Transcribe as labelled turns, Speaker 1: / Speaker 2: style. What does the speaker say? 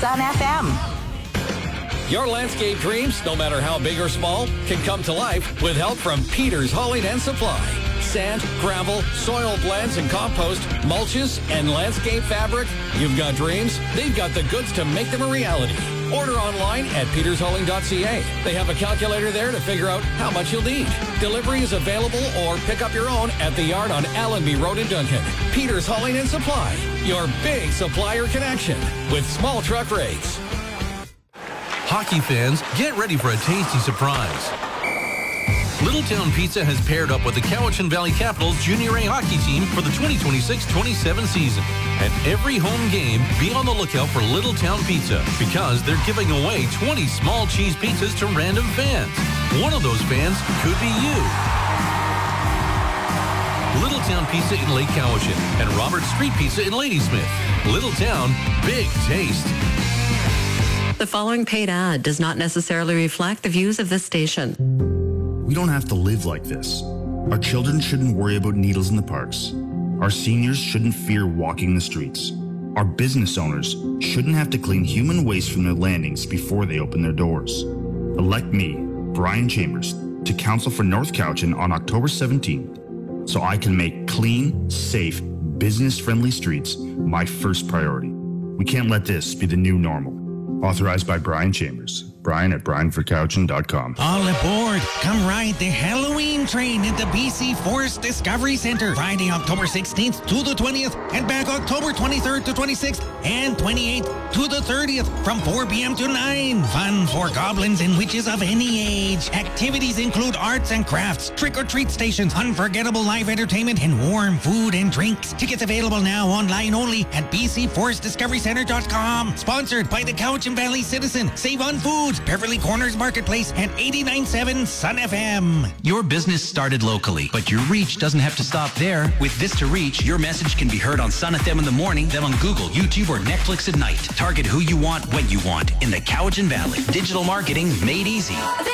Speaker 1: Sun FM.
Speaker 2: Your landscape dreams, no matter how big or small, can come to life with help from Peters Hauling and Supply. Sand, gravel, soil blends and compost, mulches, and landscape fabric. You've got dreams, they've got the goods to make them a reality. Order online at petershauling.ca. They have a calculator there to figure out how much you'll need. Delivery is available or pick up your own at the yard on Allenby Road in Duncan. Peters Hauling and Supply, your big supplier connection with small truck rates.
Speaker 3: Hockey fans, get ready for a tasty surprise. Littletown Pizza has paired up with the Cowichan Valley Capitals Junior A hockey team for the 2026-27 season. At every home game, be on the lookout for Littletown Pizza because they're giving away 20 small cheese pizzas to random fans. One of those fans could be you. Littletown Pizza in Lake Cowichan and Robert Street Pizza in Ladysmith. Littletown, big taste.
Speaker 4: The following paid ad does not necessarily reflect the views of this station.
Speaker 5: We don't have to live like this. Our children shouldn't worry about needles in the parks. Our seniors shouldn't fear walking the streets. Our business owners shouldn't have to clean human waste from their landings before they open their doors. Elect me, Brian Chambers, to council for North Cowichan on October 17th, so I can make clean, safe, business-friendly streets my first priority. We can't let this be the new normal. Authorized by Brian Chambers. Brian at brianforcouchin.com.
Speaker 6: All aboard! Come ride the Halloween train at the BC Forest Discovery Centre. Friday, October 16th to the 20th, and back October 23rd to 26th and 28th to the 30th from 4 p.m. to 9. Fun for goblins and witches of any age. Activities include arts and crafts, trick-or-treat stations, unforgettable live entertainment, and warm food and drinks. Tickets available now online only at bcforestdiscoverycentre.com. Sponsored by the Cowichan Valley Citizen. Save on food. Beverly Corners Marketplace and 89.7 Sun FM.
Speaker 7: Your business started locally, but your reach doesn't have to stop there. With This to Reach, your message can be heard on Sun FM in the morning, then on Google, YouTube, or Netflix at night. Target who you want, when you want in the Cowichan Valley. Digital marketing made easy.